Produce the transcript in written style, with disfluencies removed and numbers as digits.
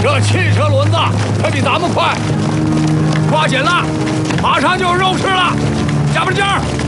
这汽车轮子可比咱们快，抓紧了，马上就有肉吃了，加把劲儿！